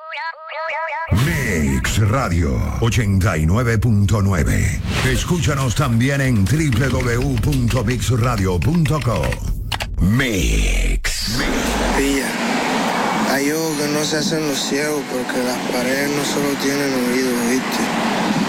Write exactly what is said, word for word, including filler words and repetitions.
Mix Radio ochenta y nueve punto nueve. Escúchanos también en doble u doble u doble u punto mix radio punto com. Mix. Pilla, hay ojos que no se hacen los ciegos porque las paredes no solo tienen oídos, ¿viste?